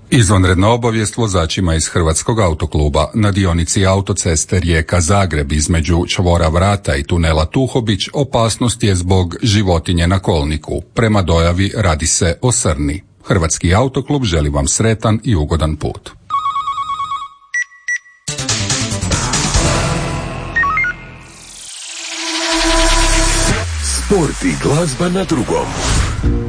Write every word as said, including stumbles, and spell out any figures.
Izvanredna obavijest vozačima iz Hrvatskog autokluba. Na dionici autoceste Rijeka-Zagreb između čvora Vrata i tunela Tuhobić opasnost je zbog životinje na kolniku. Prema dojavi radi se o srni. Hrvatski autoklub želi vam sretan i ugodan put. Sport i glazba na drugom.